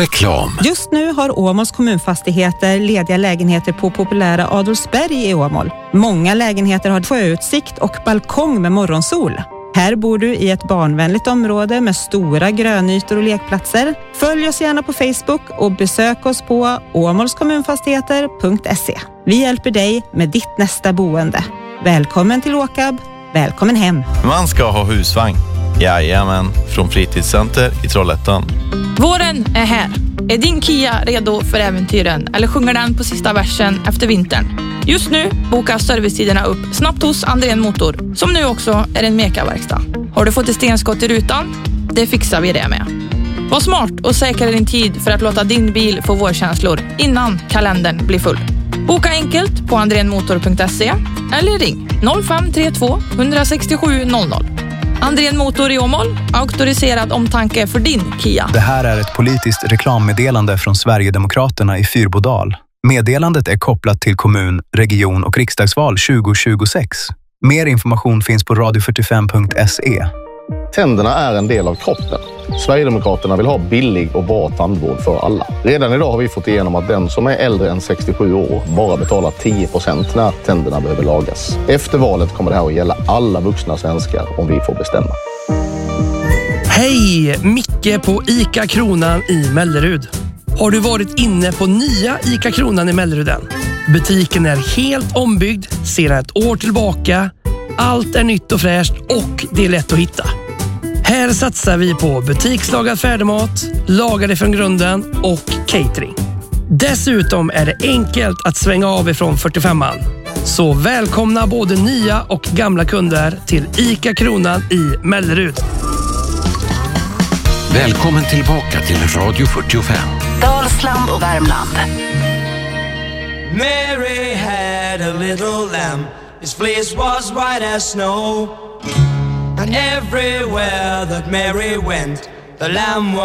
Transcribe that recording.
Reklam. Just nu har Åmåls kommunfastigheter lediga lägenheter på populära Adolfsberg i Åmål. Många lägenheter har sjöutsikt och balkong med morgonsol. Här bor du i ett barnvänligt område med stora grönytor och lekplatser. Följ oss gärna på Facebook och besök oss på åmålskommunfastigheter.se. Vi hjälper dig med ditt nästa boende. Välkommen till Åkab. Välkommen hem. Man ska ha husvagn. Jajamän, från Fritidscenter i Trollhättan. Våren är här. Är din Kia redo för äventyren eller sjunger den på sista versen efter vintern? Just nu bokar servicetiderna upp snabbt hos Andrén Motor, som nu också är en mekaverkstad. Har du fått ett stenskott i rutan? Det fixar vi det med. Var smart och säkra din tid för att låta din bil få vårkänslor innan kalendern blir full. Boka enkelt på andrenmotor.se eller ring 0532 167 00. Andrén Motor i Åmål, auktoriserad omtanke för din Kia. Det här är ett politiskt reklammeddelande från Sverigedemokraterna i Fyrbodal. Meddelandet är kopplat till kommun-, region- och riksdagsval 2026. Mer information finns på radio45.se. Tänderna är en del av kroppen. Sverigedemokraterna vill ha billig och bra tandvård för alla. Redan idag har vi fått igenom att den som är äldre än 67 år bara betalar 10% när tänderna behöver lagas. Efter valet kommer det här att gälla alla vuxna svenskar om vi får bestämma. Hej! Micke på ICA Kronan i Mellerud. Har du varit inne på nya ICA Kronan i Melleruden? Butiken är helt ombyggd sedan ett år tillbaka. Allt är nytt och fräscht och det är lätt att hitta. Här satsar vi på butikslagad färdigmat, lagade från grunden och catering. Dessutom är det enkelt att svänga av ifrån 45an. Så välkomna både nya och gamla kunder till ICA Kronan i Mellerud. Välkommen tillbaka till Radio 45. Dalsland och Värmland. Mary had a little lamb. His fleece was white as snow. And everywhere that Mary went, the lamb was